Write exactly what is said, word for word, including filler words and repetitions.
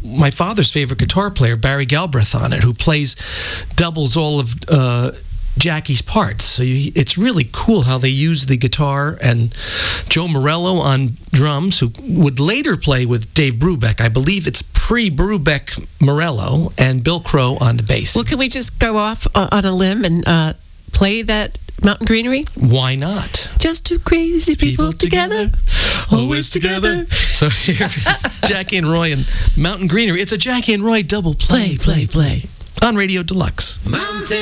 my father's favorite guitar player, Barry Galbraith, on it, who plays doubles all of uh, Jackie's parts. So you, it's really cool how they use the guitar, and Joe Morello on drums, who would later play with Dave Brubeck. I believe it's pre-Brubeck Morello, and Bill Crow on the bass. Well, can we just go off uh, on a limb and uh, play that Mountain Greenery? Why not? Just two crazy people, people together, together, always together. So here is Jackie and Roy and Mountain Greenery. It's a Jackie and Roy double play, play, play, play. play. On Radio Deluxe. Mountain